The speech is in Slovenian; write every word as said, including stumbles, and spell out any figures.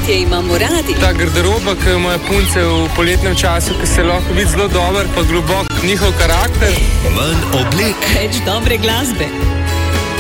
fantje imamo radi. Ta garderoba, ki jo imajo punce v poletnem času, ki se lahko vidi zelo dober, pa globok njihov karakter. Manj oblek. Več dobre glasbe.